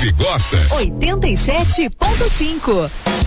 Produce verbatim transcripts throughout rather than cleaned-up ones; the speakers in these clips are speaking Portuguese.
ouve gosta. oitenta e sete ponto cinco.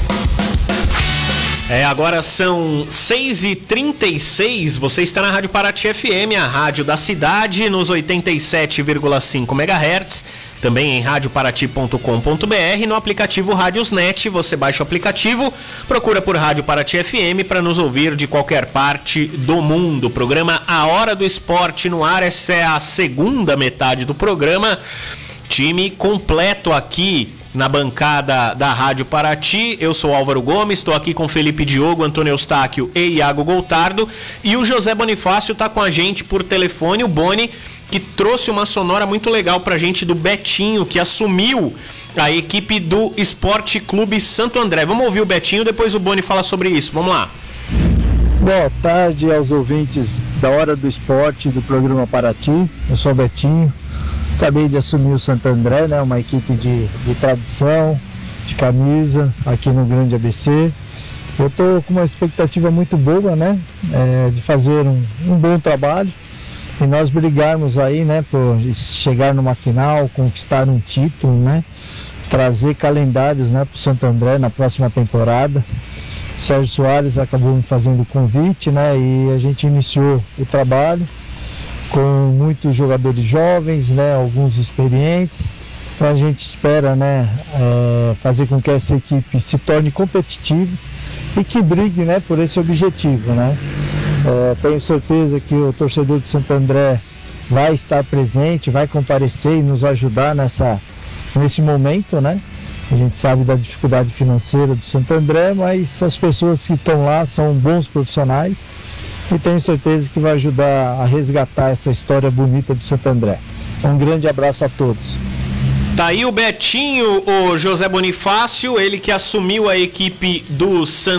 É, agora são seis e trinta e seis, você está na Rádio Paraty F M, a rádio da cidade, nos oitenta e sete vírgula cinco megahertz, também em rádio paraty ponto com ponto br, no aplicativo Rádiosnet, você baixa o aplicativo, procura por Rádio Paraty F M para nos ouvir de qualquer parte do mundo. O programa A Hora do Esporte no ar, essa é a segunda metade do programa, time completo aqui na bancada da Rádio Paraty. Eu sou Álvaro Gomes, estou aqui com Felipe Diogo, Antônio Eustáquio e Iago Goltardo, e o José Bonifácio está com a gente por telefone, o Boni, que trouxe uma sonora muito legal pra gente do Betinho, que assumiu a equipe do Esporte Clube Santo André. Vamos ouvir o Betinho, depois o Boni fala sobre isso. Vamos lá. Boa tarde aos ouvintes da Hora do Esporte do programa Paraty. Eu sou o Betinho. Acabei de assumir o Santo André, né, uma equipe de, de tradição, de camisa, aqui no Grande A B C. Eu estou com uma expectativa muito boa, né, é, de fazer um, um bom trabalho e nós brigarmos aí, né, por chegar numa final, conquistar um título, né, trazer calendários, né, para o Santo André na próxima temporada. O Sérgio Soares acabou me fazendo o convite, né, e a gente iniciou o trabalho com muitos jogadores jovens, né, alguns experientes. Então a gente espera, né, é, fazer com que essa equipe se torne competitiva e que brigue, né, por esse objetivo, né. É, tenho certeza que o torcedor de Santo André vai estar presente, vai comparecer e nos ajudar nessa, nesse momento, né. A gente sabe da dificuldade financeira do Santo André, mas as pessoas que estão lá são bons profissionais e tenho certeza que vai ajudar a resgatar essa história bonita do Santo André. Um grande abraço a todos. Tá aí o Betinho, o José Bonifácio, ele que assumiu a equipe do Santo